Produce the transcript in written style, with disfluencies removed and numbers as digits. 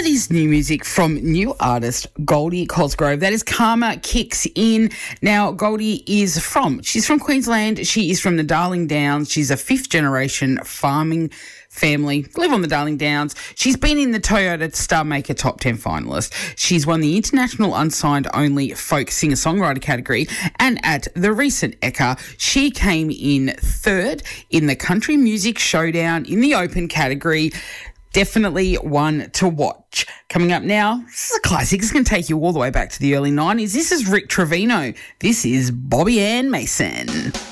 That is new music from new artist Goldie Cosgrove. That is Karma Kicks In. Now, Goldie she's from Queensland. She is from the Darling Downs. She's a fifth generation farming family, live on the Darling Downs. She's been in the Toyota Star Maker Top 10 finalist. She's won the International Unsigned Only Folk Singer-Songwriter category, and at the recent Ekka, she came in third in the Country Music Showdown in the Open category. Definitely one to watch. Coming up now, this is a classic. It's going to take you all the way back to the early 90s. This is Rick Trevino. This is Bobby Ann Mason.